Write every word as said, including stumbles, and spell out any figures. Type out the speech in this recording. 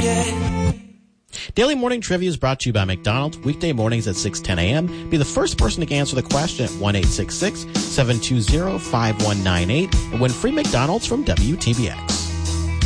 forget. Daily Morning Trivia is brought to you by McDonald's, weekday mornings at six ten a.m. Be the first person to answer the question at one eight six six, seven two zero, five one nine eight and win free McDonald's from W T B X.